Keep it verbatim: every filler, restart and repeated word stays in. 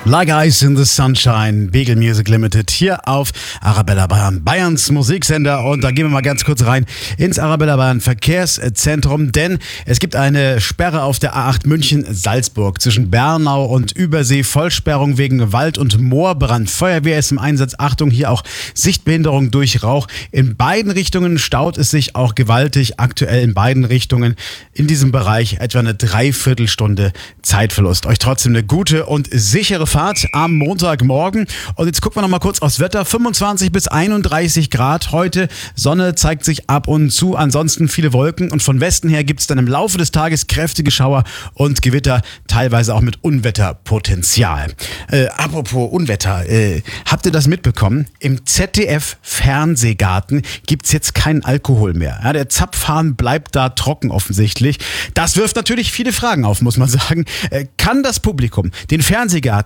Like Ice in the Sunshine, Beagle Music Limited hier auf Arabella Bayern, Bayerns Musiksender. Und da gehen wir mal ganz kurz rein ins Arabella Bayern Verkehrszentrum, denn es gibt eine Sperre auf der A acht München-Salzburg zwischen Bernau und Übersee. Vollsperrung wegen Wald- und Moorbrand. Feuerwehr ist im Einsatz. Achtung, hier auch Sichtbehinderung durch Rauch. In beiden Richtungen staut es sich auch gewaltig. Aktuell in beiden Richtungen in diesem Bereich etwa eine Dreiviertelstunde Zeitverlust. Euch trotzdem eine gute und sichere Fahrt am Montagmorgen. Und jetzt gucken wir noch mal kurz aufs Wetter. fünfundzwanzig bis einunddreißig Grad heute. Sonne zeigt sich ab und zu. Ansonsten viele Wolken. Und von Westen her gibt es dann im Laufe des Tages kräftige Schauer und Gewitter, teilweise auch mit Unwetterpotenzial. Äh, apropos Unwetter. Äh, habt ihr das mitbekommen? Im Z D F-Fernsehgarten gibt es jetzt keinen Alkohol mehr. Ja, der Zapfhahn bleibt da trocken offensichtlich. Das wirft natürlich viele Fragen auf, muss man sagen. Äh, kann das Publikum den Fernsehgarten